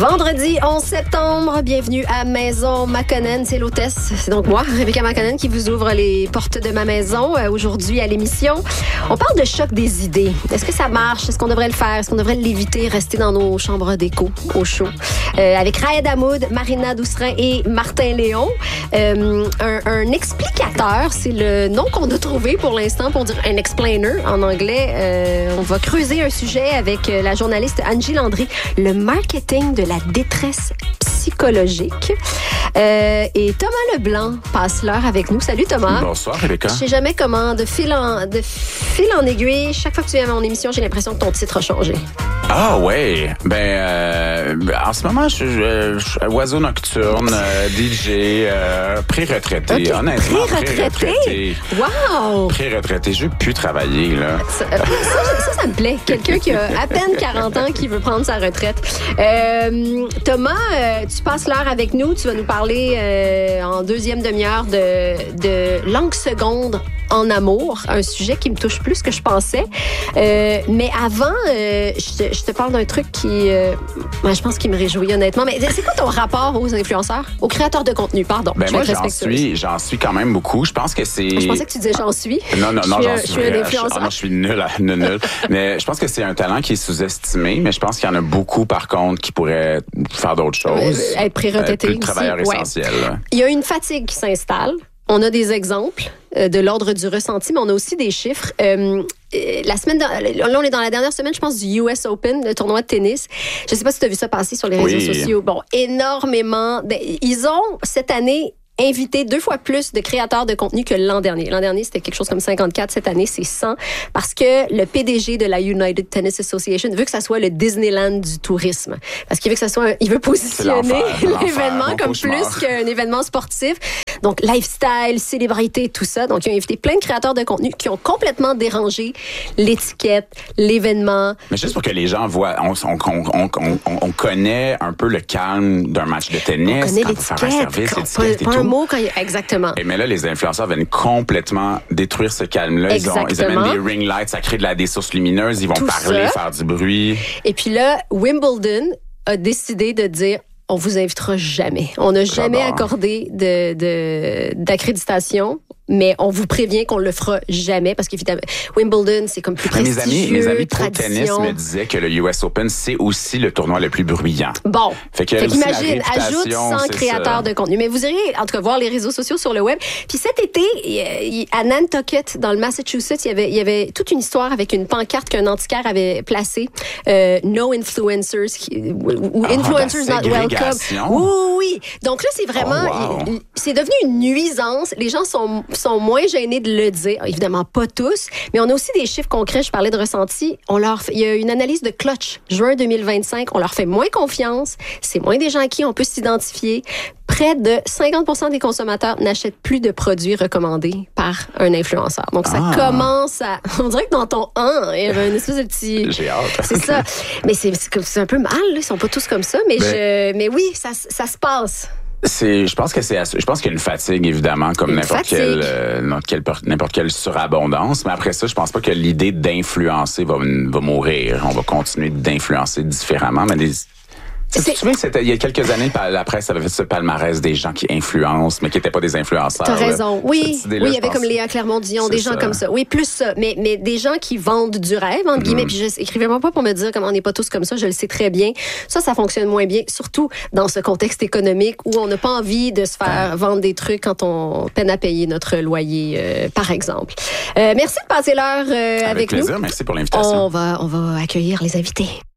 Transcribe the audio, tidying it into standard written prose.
Vendredi 11 septembre, bienvenue à Maison Makonnen, c'est l'hôtesse. C'est donc moi, Rebecca Makonnen, qui vous ouvre les portes de ma maison aujourd'hui à l'émission. On parle de choc des idées. Est-ce que ça marche? Est-ce qu'on devrait le faire? Est-ce qu'on devrait l'éviter, rester dans nos chambres d'écho au chaud? Avec Raed Hamoud, Marina Doucerin et Martin Léon. Un explicateur, c'est le nom qu'on a trouvé pour l'instant pour dire un explainer en anglais. On va creuser un sujet avec la journaliste Angie Landry, le marketing de la détresse psychologique. Et Thomas Leblanc passe l'heure avec nous. Salut Thomas. Bonsoir Rebecca. Je sais jamais comment, de fil en aiguille, chaque fois que tu viens à mon émission, j'ai l'impression que ton titre a changé. Ah ouais, en ce moment, je suis oiseau nocturne, DJ, pré-retraité. Okay. Honnêtement, pré-retraité. Wow! Pré-retraité, je veux plus travailler là. Ça me plaît. Quelqu'un qui a à peine 40 ans qui veut prendre sa retraite. Thomas, tu passes l'heure avec nous. Tu vas nous parler en deuxième demi-heure de langue seconde en amour, un sujet qui me touche plus que je pensais. Mais avant, je te parle d'un truc qui, je pense qu'il me réjouit honnêtement. Mais c'est quoi ton rapport aux influenceurs, aux créateurs de contenu, pardon? Moi, j'en suis quand même beaucoup. Je pense que c'est. Je pensais que tu disais j'en suis. Non, j'en suis. Je suis un influenceur. Non, je suis nul. Mais je pense que c'est un talent qui est sous-estimé. Mais je pense qu'il y en a beaucoup, par contre, qui pourraient faire d'autres choses. Être pré-retraité. Plus de travailleurs essentiels. Il y a une fatigue qui s'installe. On a des exemples de l'ordre du ressenti, mais on a aussi des chiffres. Là, on est dans la dernière semaine, je pense, du US Open, le tournoi de tennis. Je ne sais pas si tu as vu ça passer sur les réseaux sociaux. Bon, énormément. Ils ont, cette année, invité 2 fois plus de créateurs de contenu que l'an dernier. L'an dernier, c'était quelque chose comme 54. Cette année, c'est 100. Parce que le PDG de la United Tennis Association veut que ça soit le Disneyland du tourisme. Parce qu'il veut que ça soit il veut positionner l'événement comme plus qu'un événement sportif. Donc, lifestyle, célébrité, tout ça. Donc, ils ont invité plein de créateurs de contenu qui ont complètement dérangé l'étiquette, l'événement. Mais juste pour que les gens voient, on connaît un peu le calme d'un match de tennis. On connaît quand il faut faire un service, l'étiquette et tout. Exactement. Mais là, les influenceurs viennent complètement détruire ce calme-là. Ils amènent des ring lights, ça crée des sources lumineuses, ils vont parler, faire du bruit. Et puis là, Wimbledon a décidé de dire on vous invitera jamais. On n'a jamais accordé d'accréditation. Mais on vous prévient qu'on le fera jamais parce qu'évidemment, Wimbledon, c'est comme plus prestigieux. Mes amis pro tennis me disaient que le US Open, c'est aussi le tournoi le plus bruyant. Bon. Fait qu'imagine, ajoute 100 créateurs de contenu. Mais vous irez, en tout cas, voir les réseaux sociaux sur le web. Puis cet été, à Nantucket, dans le Massachusetts, il y avait toute une histoire avec une pancarte qu'un antiquaire avait placée. No influencers, ou influencers not welcome. Oui. Donc là, c'est vraiment, c'est devenu une nuisance. Les gens sont moins gênés de le dire. Évidemment, pas tous, mais on a aussi des chiffres concrets. Je parlais de ressenti. Il y a une analyse de Clutch, juin 2025. On leur fait moins confiance. C'est moins des gens à qui on peut s'identifier. Près de 50% des consommateurs n'achètent plus de produits recommandés par un influenceur. Donc, ça commence à... On dirait que dans ton il y avait une espèce de petit... J'ai hâte. C'est ça. Mais c'est un peu mal, là. Ils sont pas tous comme ça. Mais oui, ça se passe. Je pense qu'il y a une fatigue, évidemment, comme n'importe quelle surabondance. Mais après ça, je pense pas que l'idée d'influencer va mourir. On va continuer d'influencer différemment. Mais tu te souviens, il y a quelques années, la presse avait fait ce palmarès des gens qui influencent, mais qui n'étaient pas des influenceurs. T'as raison. Oui, il y avait comme Léa Clermont-Dion, des gens comme ça. Oui, plus ça. Mais des gens qui vendent du rêve, entre guillemets. Puis écrivez-moi pas pour me dire comment on n'est pas tous comme ça. Je le sais très bien. Ça fonctionne moins bien, surtout dans ce contexte économique où on n'a pas envie de se faire vendre des trucs quand on peine à payer notre loyer, par exemple. Merci de passer l'heure avec plaisir. nous. Merci pour l'invitation. On va accueillir les invités.